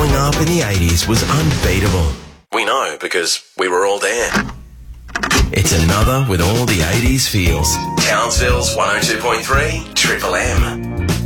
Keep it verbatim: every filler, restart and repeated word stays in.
growing up in the eighties was unbeatable. We know because we were all there. It's another with all the eighties feels. Townsville's one oh two point three Triple M.